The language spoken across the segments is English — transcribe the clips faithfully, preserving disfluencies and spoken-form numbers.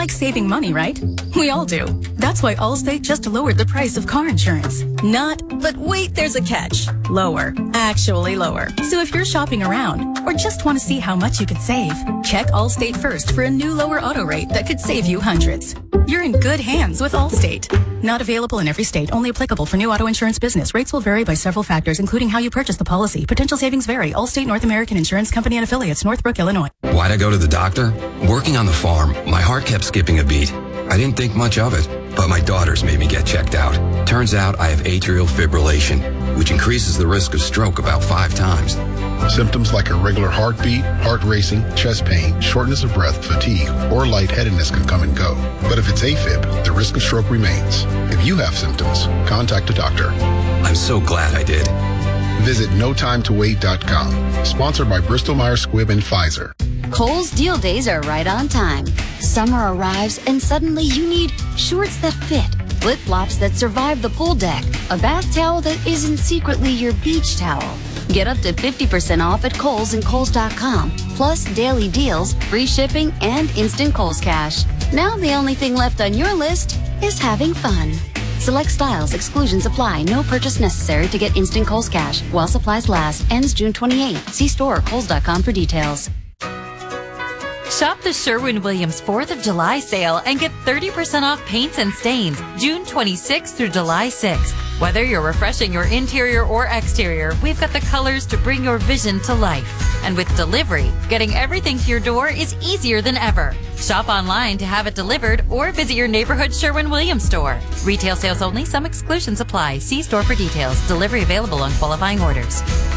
like saving money, right? We all do. That's why Allstate just lowered the price of car insurance. Not, but wait, there's a catch. Lower. Actually lower. So if you're shopping around or just want to see how much you could save, check Allstate first for a new lower auto rate that could save you hundreds. You're in good hands with Allstate. Not available in every state. Only applicable for new auto insurance business. Rates will vary by several factors, including how you purchase the policy. Potential savings vary. Allstate North American Insurance Company and Affiliates, Northbrook, Illinois. Why'd I go to the doctor? Working on the farm, my heart kept skipping a beat. I didn't think much of it, but my daughters made me get checked out. Turns out I have atrial fibrillation, which increases the risk of stroke about five times. Symptoms like irregular heartbeat, heart racing, chest pain, shortness of breath, fatigue, or lightheadedness can come and go. But if it's AFib, the risk of stroke remains. If you have symptoms, contact a doctor. I'm so glad I did. Visit no time to wait dot com. Sponsored by Bristol Myers Squibb and Pfizer. Kohl's deal days are right on time. Summer arrives and suddenly you need shorts that fit, flip-flops that survive the pool deck, a bath towel that isn't secretly your beach towel. Get up to fifty percent off at Kohl's and Kohl's dot com. Plus daily deals, free shipping, and instant Kohl's Cash. Now the only thing left on your list is having fun. Select styles, exclusions apply. No purchase necessary to get instant Kohl's Cash. While supplies last. Ends June twenty-eighth. See store or Kohl's dot com for details. Shop the Sherwin-Williams fourth of July sale and get thirty percent off paints and stains June twenty-sixth through July sixth. Whether you're refreshing your interior or exterior, we've got the colors to bring your vision to life. And with delivery, getting everything to your door is easier than ever. Shop online to have it delivered or visit your neighborhood Sherwin-Williams store. Retail sales only. Some exclusions apply. See store for details. Delivery available on qualifying orders.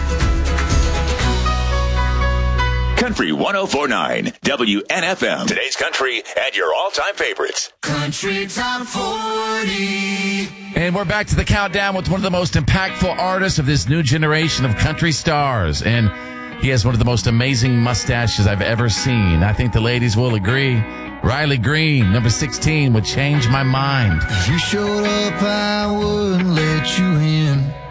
Country one oh four point nine W N F M. Today's country and your all-time favorites. Country Top forty. And we're back to the countdown with one of the most impactful artists of this new generation of country stars. And he has one of the most amazing mustaches I've ever seen. I think the ladies will agree. Riley Green, number sixteen, would change my mind. If you showed up, I wouldn't let you in.